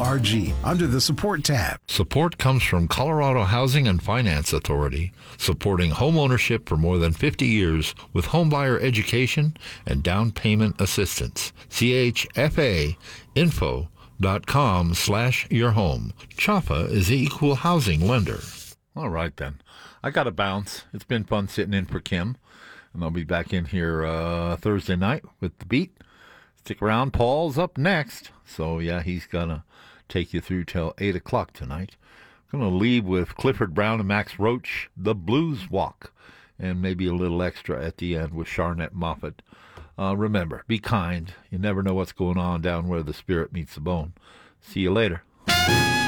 under the Support tab. Support comes from Colorado Housing and Finance Authority, supporting home ownership for more than 50 years with homebuyer education and down payment assistance. CHFAinfo.com/yourhome. Chapa is the equal housing lender. All right, then. I got to bounce. It's been fun sitting in for Kim. And I'll be back in here Thursday night with The Beat. Stick around. Paul's up next. So, yeah, he's going to take you through till 8 o'clock tonight. I'm going to leave with Clifford Brown and Max Roach, The Blues Walk, and maybe a little extra at the end with Charnette Moffett. Remember, be kind. You never know what's going on down where the spirit meets the bone. See you later.